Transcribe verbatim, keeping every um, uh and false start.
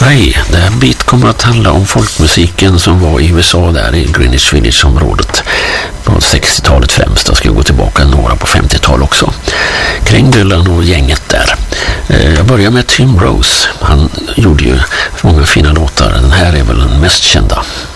Nej, det här bit kommer att handla om folkmusiken som var i U S A där i Greenwich Village-området på sextiotalet främst. Jag ska gå tillbaka några på femtiotal också. Kring Dylan och gänget där. Jag börjar med Tim Rose. Han gjorde ju många fina låtar. Den här är väl den mest kända.